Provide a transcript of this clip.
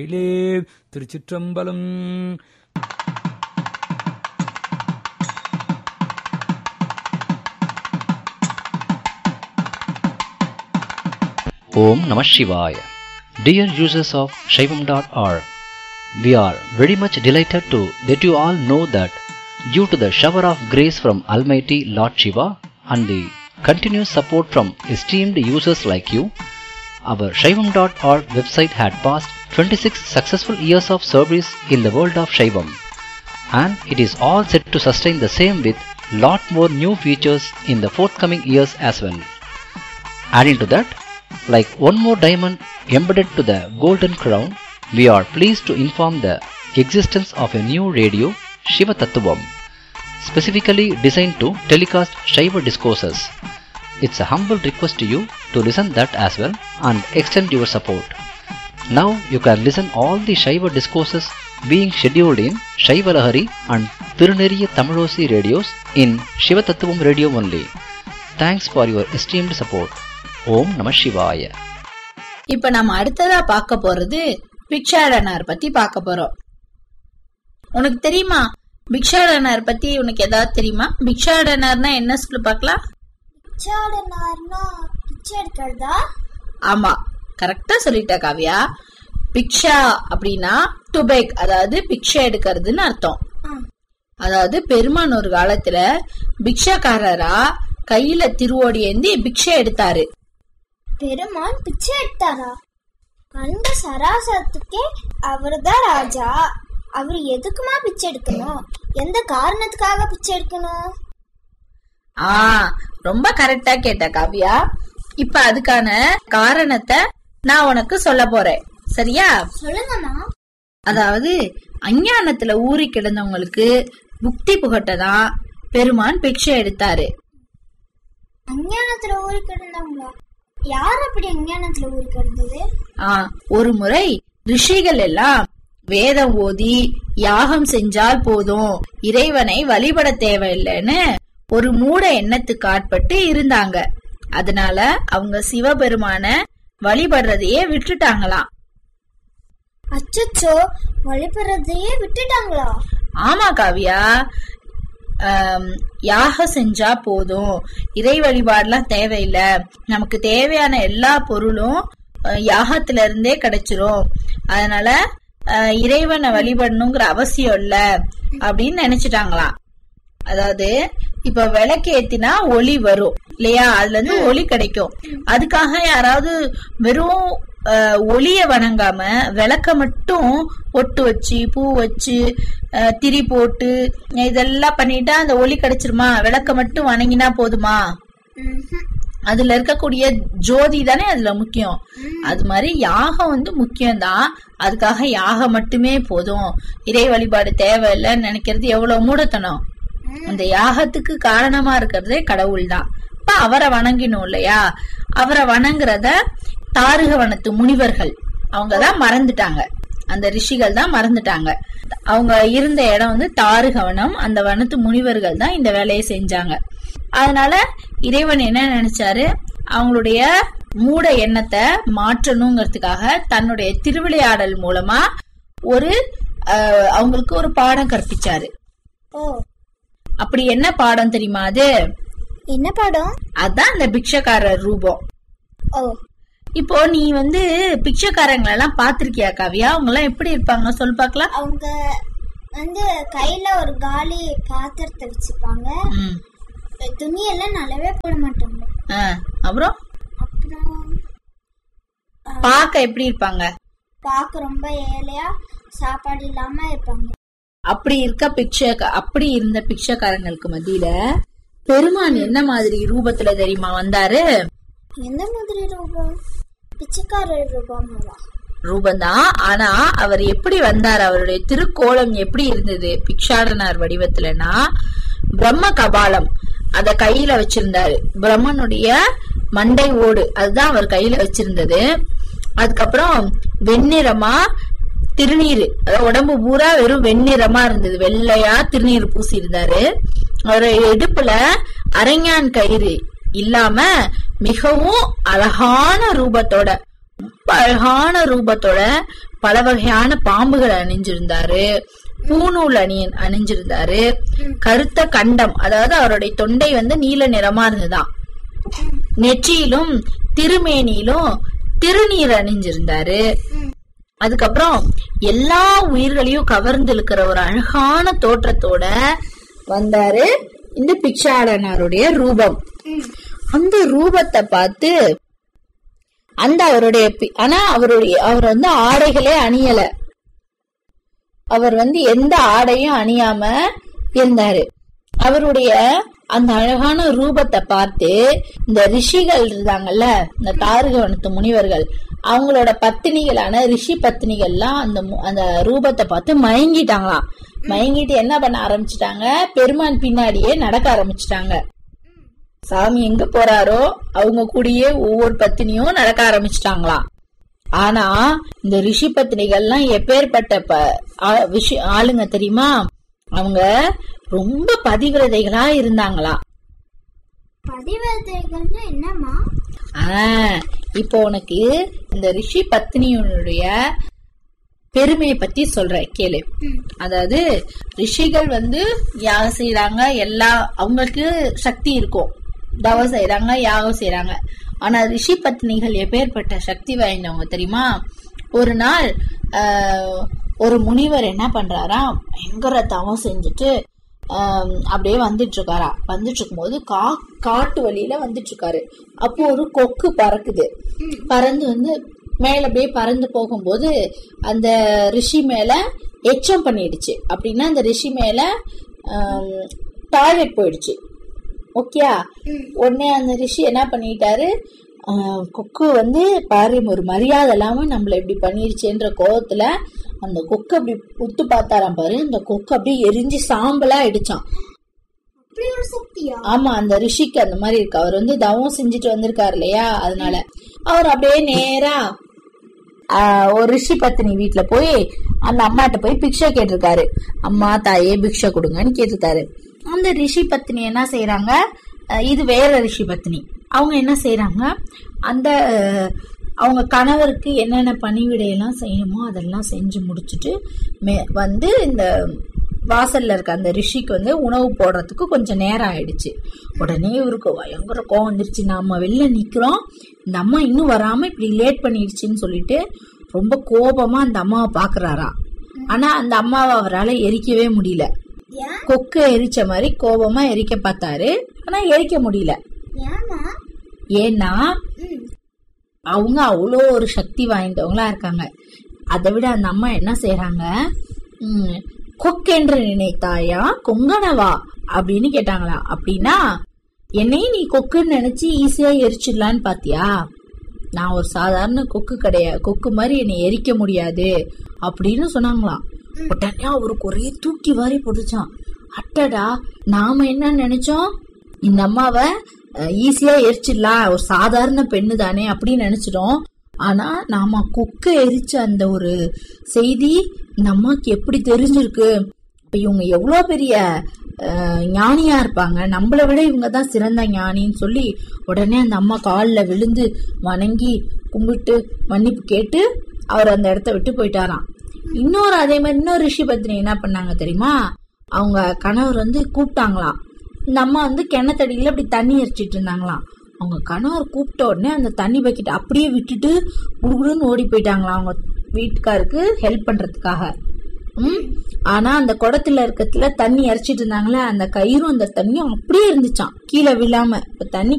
Thiruchitrambalam. Om Namah Shivaya. Dear users of Shaivam.org, we are very much delighted to let you all know that due to the shower of grace from Almighty Lord Shiva and the continuous support from esteemed users like you, our Shaivam.org website had passed 26 successful years of service in the world of Shaivam, and it is all set to sustain the same with lot more new features in the forthcoming years as well. Adding to that, like one more diamond embedded to the golden crown, we are pleased to inform the existence of a new radio, Shiva Tattvam, specifically designed to telecast Shiva discourses. It's a humble request to you to listen that as well and extend your support. Now you can listen all the Shiva discourses being scheduled in Shiva Lahari and Tiruneriya Tamilosi radios in Shiva Tattvam radio only. Thanks for your esteemed support. ஓம் நம சிவாய. இப்ப நம்ம அடுத்ததா பார்க்க போறது பிக்ஷாடனார் பத்தி பார்க்க போறோம். உனக்கு தெரியுமா பிக்ஷாடனார் பத்தி? உனக்கு ஏதாவது தெரியுமா? பிக்ஷாடனார்னா என்ன சொல்லு பார்க்கலாம். பிக்ஷாடனார்னா பிச்சை எடுக்கிறதா? ஆமா, கரெக்டா சொல்லிட்ட காவியா. பிக்ஷா அப்படின்னா டு பெக், அதாவது பிக்ஷை எடுக்கிறதுன்னு அர்த்தம். அதாவது பெருமான் ஒரு காலத்துல பிக்ஷாக்காரரா கையில திருவோடி ஏந்தி பிக்ஷை எடுத்தாரு. பெருமான் பிச்சை எடுத்தாரா? அந்த சராசரத்துக்கே அவர்தான் ராஜா. அவர் எதுக்குமா பிச்சை எடுக்கணும்? எந்த காரணத்துக்காக பிச்சை எடுக்கணும்? ரொம்ப கரெக்டா கேட்ட காவியா. இப்ப அதுக்கான காரணத்தை நான் உனக்கு சொல்ல போறேன், சரியா? சொல்லுங்கம்மா. அதாவது அஞ்ஞானத்துல ஊறி கிடந்தவங்களுக்கு புக்தி புகட்டதான் பெருமான் பிக்ஷை எடுத்தாரு. அஞ்ஞானத்துல ஊறி கிடந்தவங்களா? யார் அப்படி அஞ்ஞானத்துல ஊறி கிடந்தது? ஒரு முறை ரிஷிகள் எல்லாம் வேதம் ஓதி யாகம் செஞ்சால் போதும், இறைவனை வழிபட தேவையில்லைன்னு ஒரு மூட எண்ணத்துக்கு ஆட்பட்டு இருந்தாங்க. அதனால அவங்க சிவபெருமான வழிபடுறதையே விட்டுட்டாங்களாம். அச்சச்சோ, வழிபடுறதையே விட்டுட்டாங்களா? ஆமா காவியா, யாகம் செஞ்சா போதும், இறை வழிபாடுலாம் தேவையில்லை, நமக்கு தேவையான எல்லா பொருளும் யாகத்துல இருந்தே கிடைச்சிரும், அதனால இறைவனை வழிபடணுங்கிற அவசியம் இல்ல அப்படின்னு நினைச்சிட்டாங்களாம். அதாவது இப்ப விளக்கு ஏத்தினா ஒளி வரும் இல்லையா, அதுல இருந்து ஒளி கிடைக்கும். அதுக்காக யாராவது வெறும் ஒளிய வணங்காம விளக்க மட்டும் ஒட்டு வச்சு பூ வச்சு திரி போட்டு இதெல்லாம் பண்ணிட்டா அந்த ஒளி கிடைச்சிருமா? விளக்க மட்டும் வணங்கினா போதுமா? அதுல இருக்கக்கூடிய ஜோதி தானே அதுல முக்கியம். அது மாதிரி யாகம் முக்கியம்தான். அதுக்காக யாகம் மட்டுமே போதும், இறை வழிபாடு தேவையில்லைன்னு நினைக்கிறது எவ்வளவு மூடத்தனம். அந்த யாகத்துக்கு காரணமா இருக்கிறதே கடவுள் தான். இப்ப அவரை வணங்கினோம் இல்லையா, அவரை வணங்குறத தாருக வனத்து முனிவர்கள் அவங்கதான் மறந்துட்டாங்க. அந்த ரிஷிகள் தான் மறந்துட்டாங்க. அவங்க இருந்த இடம் தாருகவனம். அந்த வனத்து முனிவர்கள் தான் இந்த வேலையை செஞ்சாங்க. அதனால இறைவன் என்ன நினைச்சாரு, அவங்களுடைய மூட எண்ணத்தை மாற்றணுங்கிறதுக்காக தன்னுடைய திருவிளையாடல் மூலமா அவங்களுக்கு ஒரு பாடம் கற்பிச்சாரு. அப்படி என்ன பாடம் தெரியுமா? அது என்ன பாடம்? அதான் இந்த பிக்ஷக்காரர் ரூபம். இப்போ நீ பிக்ஷக்காரங்களை எல்லாம் பாத்திருக்கியா காவியா? அவங்க எல்லாம் எப்படி இருப்பாங்க சொல்லு பாக்கலாம். அவங்க கையில ஒரு காலி பாத்திரத்தை வச்சுப்பாங்க, துணியெல்லாம் நல்லாவே போட மாட்டாங்க. அப்புறம் பாக்க எப்படி இருப்பாங்க? பாக்க ரொம்ப ஏழையா, சாப்பாடு இல்லாம இருப்பாங்க. அப்படி இருந்த பிக்ஷக்காரங்களுக்கு மத்தியில பெருமான் என்ன மாதிரி ரூபத்துல தெரியுமா வந்தாரு? எந்த மாதிரி ரூபம்? பிச்சைக்காரர் ரூபந்தான். ஆனா அவர் எப்படி வந்தார், அவருடைய திருக்கோலம் எப்படி இருந்தது பிக்ஷாடனார் வடிவத்துலனா, பிரம்ம கபாலம் அத கையில வச்சிருந்தாரு. பிரம்மனுடைய மண்டை ஓடு அதுதான் அவர் கையில வச்சிருந்தது. அதுக்கப்புறம் வெண்ணிறமா திருநீரு, அதாவது உடம்பு பூரா வெறும் வெண்ணிறமா இருந்தது, வெள்ளையா திருநீர் பூசி இருந்தாரு. அவருடைய இடுப்புல அரஞ்ஞான் கயிறு இல்லாம மிகவும் அழகான ரூபத்தோட அழகான ரூபத்தோட பல வகையான பாம்புகள் அணிஞ்சிருந்தாரு, பூநூல் அணிஞ்சிருந்தாரு, கருத்த கண்டம், அதாவது அவருடைய தொண்டை நீல நிறமா இருந்ததுதான், நெற்றியிலும் திருமேனியிலும் திருநீர் அணிஞ்சிருந்தாரு. அதுக்கப்புறம் எல்லா உயிர்களையும் கவர்ந்து இருக்கிற ஒரு அழகான தோற்றத்தோட வந்தாரு இந்த பிக்ஷாடனருடைய ரூபம். அந்த ரூபத்தை பார்த்து அந்த அவருடைய அவர் ஆடைகளே அணியல, அவர் எந்த ஆடையும் அணியாம இருந்தாரு. அவருடைய அந்த அழகான ரூபத்தை பார்த்து இந்த ரிஷிகள் இருந்தாங்கல்ல, இந்த தாரகவனத்து முனிவர்கள், அவங்களோட பத்தினிகளான ரிஷி பத்தினிகள்லாம் அந்த ரூபத்தை பார்த்து மயங்கிட்டாங்களாம். மயங்கிட்டு என்ன பண்ண ஆரம்பிச்சுட்டாங்க, பெருமான் பின்னாடியே நடக்க ஆரம்பிச்சுட்டாங்க. சாமி எங்க போறாரோ அவங்க கூடயே ஒவ்வொரு பத்தினியும் நடக்க ஆரம்பிச்சுட்டாங்களாம். ஆனா இந்த ரிஷி பத்தினிகள்லாம் எப்பேற்பட்ட ஆளுங்க தெரியுமா, அவங்க ரொம்ப பதிவிரதைகளா இருந்தாங்களா. பதிவிரதைகள்னா என்னமா? இப்போ உனக்கு இந்த ரிஷி பத்தினியுடைய பெருமையை பத்தி சொல்றேன் கேளு. அதாவது ரிஷிகள் யாகம் செய்யறாங்க, அவங்களுக்கு சக்தி இருக்கும், தவம் செய்யறாங்க, யாகம் செய்யறாங்க. ஆனா ரிஷி பத்னிகள் எப்பேற்பட்ட சக்தி வாய்ந்தவங்க தெரியுமா. ஒரு நாள் ஒரு முனிவர் என்ன பண்றாராம், பயங்கர தவம் செஞ்சுட்டு அப்படியே வந்துட்டு இருக்காரா. வந்துட்டு இருக்கும் போது காட்டு வழியில வந்துட்டு இருக்காரு. அப்போ ஒரு கொக்கு பறக்குது. பறந்து மேல அப்படியே பறந்து போகும்போது அந்த ரிஷி மேல எச்சம் பண்ணிடுச்சு. அப்படின்னா அந்த ரிஷி மேல டாய்லெட் போயிடுச்சு. ஓகேயா? உடனே அந்த ரிஷி என்ன பண்ணிட்டாரு, கொக்கு பாரு ஒரு மரியாதை இல்லாம நம்மள இப்படி பண்ணிருச்சுன்ற கோவத்துல அந்த கொக்கு அப்படி உத்து பார்த்தாராம். பாரு, அந்த கொக்கு அப்படியே எரிஞ்சு சாம்பலா அடிச்சான். ஆமா, அந்த ரிஷிக்கு அந்த மாதிரி இருக்கு. அவர் தவம் செஞ்சுட்டு வந்திருக்காரு இல்லையா, அதனால அவர் அப்படியே நேரா ஒரு ரிஷி பத்தினி வீட்டுல போய் அந்த அம்மாட்ட போய் பிக்ஷை கேட்டிருக்காரு. அம்மா தாயே பிக்ஷை கொடுங்கன்னு கேட்டிருக்காரு. அந்த ரிஷி பத்தினி என்ன செய்யறாங்க, இது வேற ரிஷி பத்தினி, அவங்க என்ன செய்யறாங்க, அவங்க கணவருக்கு என்னென்ன பணிவிடையெல்லாம் செய்யணுமோ அதெல்லாம் செஞ்சு முடிச்சுட்டு இந்த வாசல்ல இருக்க அந்த ரிஷிக்கு உணவு போடுறதுக்கு கொஞ்சம் நேரம் ஆயிடுச்சு. உடனே இவருக்கு பயங்கர கோவம் வந்துருச்சு. நாம வெளில நிக்கிறோம், இந்த அம்மா இன்னும் வராம இப்படி லேட் பண்ணிடுச்சுன்னு சொல்லிட்டு ரொம்ப கோபமா அந்த அம்மாவை பாக்குறாரா. ஆனா அந்த அம்மாவை அவரால் எரிக்கவே முடியல. கொக்கு எரிச்ச மாதிரி கோபமா எரிக்க பார்த்தாரு, ஆனா எரிக்க முடியல. ஏன்னா அவங்க அவ்வளோ ஒரு சக்தி வாய்ந்தவங்களா இருக்காங்க. அதை விட அந்த அம்மா என்ன செய்யறாங்க, கொக்கென்று நினைத்தாயா கொங்கனவா அப்படின்னு கேட்டாங்களா. அப்படின்னா என்னையும் நீ கொக்குன்னு நினைச்சு ஈஸியா எரிச்சிடலான்னு பாத்தியா, நான் ஒரு சாதாரண கொக்கு கிடையாது, கொக்கு மாதிரி என்னை எரிக்க முடியாது அப்படின்னு சொன்னாங்களாம். உடனே அவருக்கு ஒரே தூக்கி வாரி போட்டுச்சான். அட்டடா, நாம என்ன நினைச்சோம், இந்த அம்மாவை ஈஸியா எரிச்சிடலாம், ஒரு சாதாரண பெண்ணு தானே அப்படின்னு நினைச்சிட்டோம். ஆனா நாம கொக்க எரிச்ச அந்த ஒரு செய்தி இந்த அம்மாக்கு எப்படி தெரிஞ்சிருக்கு, இப்ப இவங்க எவ்வளவு பெரிய ஞானியா இருப்பாங்க, நம்மளை விட இவங்கதான் சிறந்த ஞானின்னு சொல்லி உடனே அந்த அம்மா காலில் விழுந்து வணங்கி கும்பிட்டு மன்னிப்பு கேட்டு அவர் அந்த இடத்த விட்டு போயிட்டாராம். அதே மாதிரி இன்னொரு ரிஷி பத்னி என்ன பண்ணாங்க தெரியுமா, அவங்க கணவர் கூப்பிட்டாங்களாம். இந்த அம்மா கிணத்தடியில அப்படி தண்ணி எரிச்சிட்டு இருந்தாங்களாம். அவங்க கணவர் கூப்பிட்ட உடனே அந்த தண்ணி பக்கெட் அப்படியே விட்டுட்டு குடுகுடுன்னு ஓடி போயிட்டாங்களாம் அவங்க வீட்டுக்காருக்கு ஹெல்ப் பண்றதுக்காக. ஆனா அந்த குடத்துல இருக்கத்துல தண்ணி இறைச்சிட்டு இருந்தாங்களே, அந்த கயிறும் அந்த தண்ணியும் அப்படியே இருந்துச்சான், கீழே விழாம. இப்ப தண்ணி